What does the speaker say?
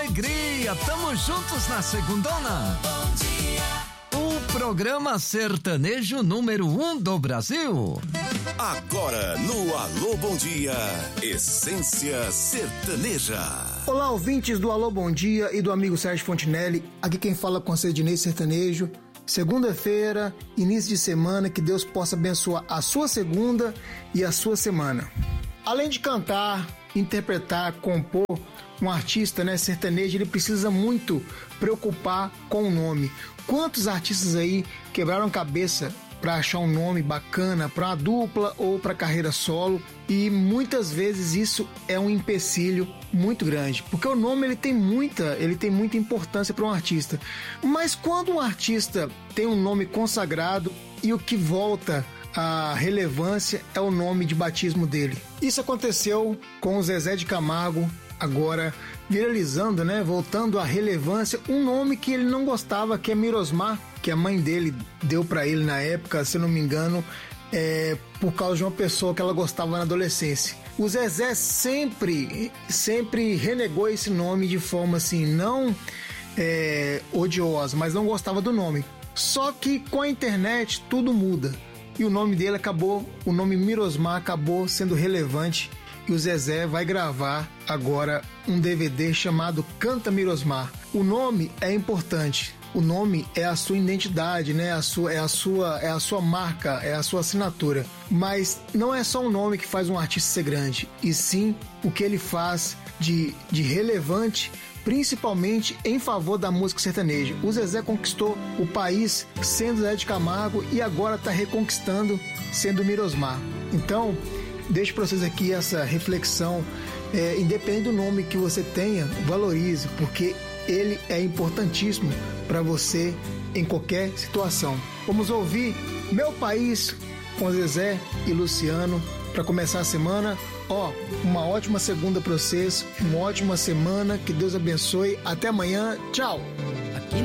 Alegria, tamo juntos na segundona. Bom dia. O programa sertanejo número 1 do Brasil. Agora no Alô Bom Dia, Essência Sertaneja. Olá, ouvintes do Alô Bom Dia e do amigo Sérgio Fontinelli. Aqui quem fala com você, Dinei Sertanejo. Segunda-feira, início de semana, que Deus possa abençoar a sua segunda e a sua semana. Além de cantar, interpretar, compor, um artista, sertanejo, ele precisa muito preocupar com o nome. Quantos artistas aí quebraram cabeça para achar um nome bacana para uma dupla ou para carreira solo, e muitas vezes isso é um empecilho muito grande, porque o nome ele tem muita importância para um artista. Mas quando um artista tem um nome consagrado e o que volta a relevância é o nome de batismo dele. Isso aconteceu com o Zezé de Camargo, agora viralizando, voltando à relevância, um nome que ele não gostava, que é Mirosmar, que a mãe dele deu para ele na época, se eu não me engano, por causa de uma pessoa que ela gostava na adolescência. O Zezé sempre renegou esse nome de forma assim, não odiosa, mas não gostava do nome. Só que com a internet tudo muda. E o nome dele o nome Mirosmar acabou sendo relevante, e o Zezé vai gravar agora um DVD chamado Canta Mirosmar. O nome é importante, o nome é a sua identidade, é a sua marca, é a sua assinatura. Mas não é só um nome que faz um artista ser grande, e sim o que ele faz de relevante, principalmente em favor da música sertaneja. O Zezé conquistou o país sendo Zé de Camargo e agora está reconquistando sendo Mirosmar. Então, deixo para vocês aqui essa reflexão. Independente do nome que você tenha, valorize, porque ele é importantíssimo para você em qualquer situação. Vamos ouvir Meu País com Zezé e Luciano para começar a semana. Uma ótima segunda para vocês, uma ótima semana, que Deus abençoe. Até amanhã, tchau!